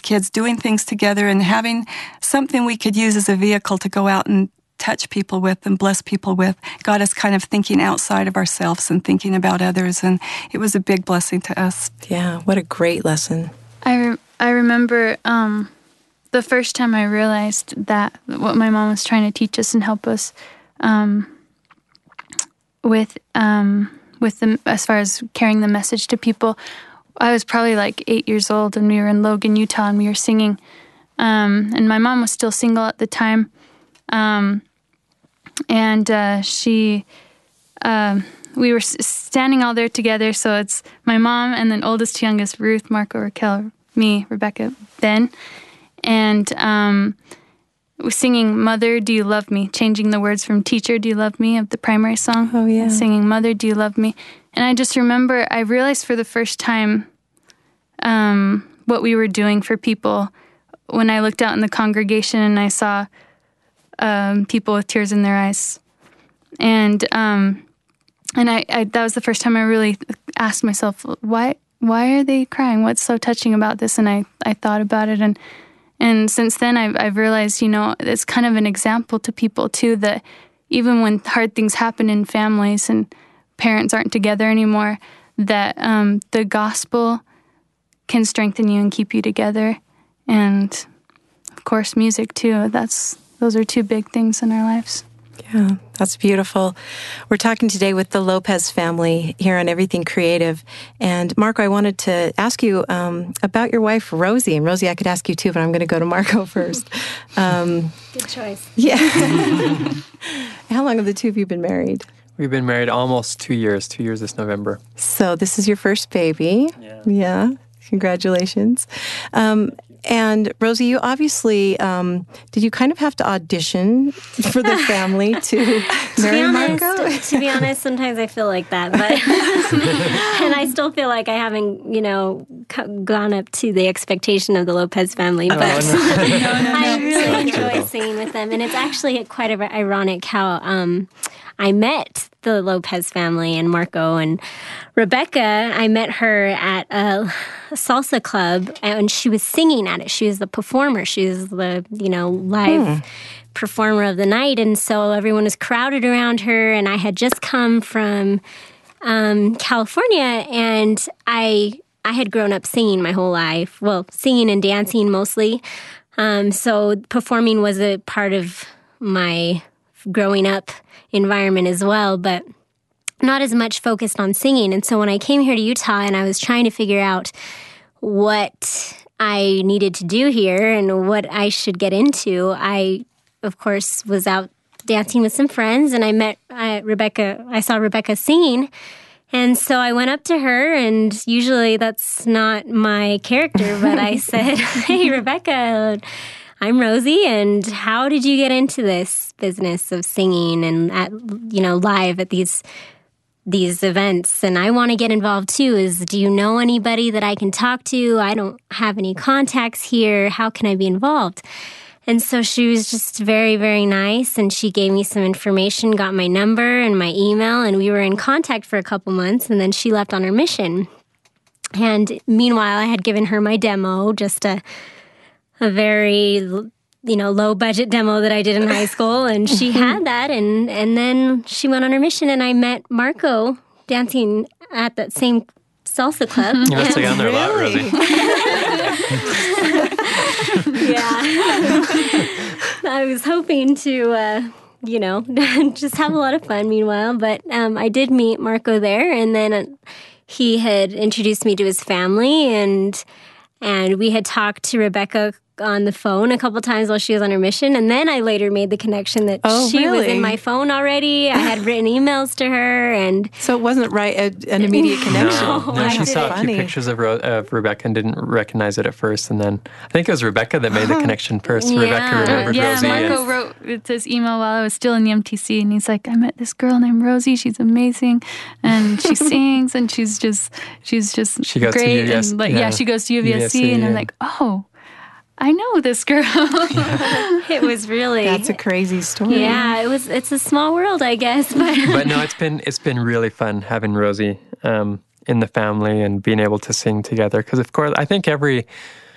kids, doing things together and having something we could use as a vehicle to go out and touch people with and bless people with, got us kind of thinking outside of ourselves and thinking about others. And it was a big blessing to us. Yeah, what a great lesson. I remember the first time I realized that what my mom was trying to teach us and help us with them as far as carrying the message to people. I was probably like 8 years old, and we were in Logan, Utah, and we were singing. And my mom was still single at the time. We were standing all there together. So it's my mom and then oldest to youngest, Ruth, Marco, Raquel, me, Rebecca, Ben. And we're singing Mother, Do You Love Me? Changing the words from Teacher, Do You Love Me? Of the primary song. Oh, yeah. Singing Mother, Do You Love Me? And I just remember, I realized for the first time what we were doing for people when I looked out in the congregation and I saw people with tears in their eyes. And I that was the first time I really asked myself, why are they crying? What's so touching about this? And I thought about it, and since then I've realized, it's kind of an example to people too, that even when hard things happen in families and parents aren't together anymore, that the gospel can strengthen you and keep you together. And of course, music too. Those are two big things in our lives. Yeah, that's beautiful. We're talking today with the Lopez family here on Everything Creative. And Marco, I wanted to ask you about your wife, Rosie. And Rosie, I could ask you too, but I'm going to go to Marco first. Good choice. Yeah. How long have the two of you been married? We've been married almost 2 years. 2 years this November. So this is your first baby. Yeah. Congratulations. And Rosie, you obviously, did you kind of have to audition for the family to marry Marco? To be honest, sometimes I feel like that, but and I still feel like I haven't, gone up to the expectation of the Lopez family. But I really enjoy singing with them, and it's actually quite ironic how I met the Lopez family and Marco and Rebecca. I met her at a salsa club, and she was singing at it. She was the performer. She was the, live performer of the night. And so everyone was crowded around her, and I had just come from California, and I had grown up singing my whole life. Well, singing and dancing mostly. So performing was a part of my growing up environment as well, but not as much focused on singing. And so when I came here to Utah and I was trying to figure out what I needed to do here and what I should get into, I, of course, was out dancing with some friends, and I met Rebecca. I saw Rebecca singing. And so I went up to her, and usually that's not my character, but I said, "Hey, Rebecca, I'm Rosie, and how did you get into this business of singing and live at these events? And I want to get involved too. Do you know anybody that I can talk to? I don't have any contacts here. How can I be involved?" And so she was just very, very nice, and she gave me some information, got my number and my email, and we were in contact for a couple months, and then she left on her mission. And meanwhile, I had given her my demo, just a very, low budget demo that I did in high school, and she had that, and then she went on her mission, and I met Marco dancing at that same salsa club. You must have gone there a lot, Rosie. Yeah. I was hoping to, just have a lot of fun meanwhile, but I did meet Marco there, and then he had introduced me to his family, and we had talked to Rebecca on the phone a couple times while she was on her mission, and then I later made the connection that she was in my phone already. I had written emails to her, and so it wasn't an immediate connection. No, she saw a few pictures of Rebecca and didn't recognize it at first, and then I think it was Rebecca that made the connection first. Yeah. Rebecca remembered Rosie. Marco wrote this email while I was still in the MTC, and he's like, "I met this girl named Rosie. She's amazing, and she sings, and she's just she goes great." To UVS, and she goes to UVSC, and I'm like, "Oh, I know this girl." It was really... That's a crazy story. Yeah, it's a small world, I guess. But no, it's been really fun having Rosie in the family and being able to sing together. Because, of course, I think every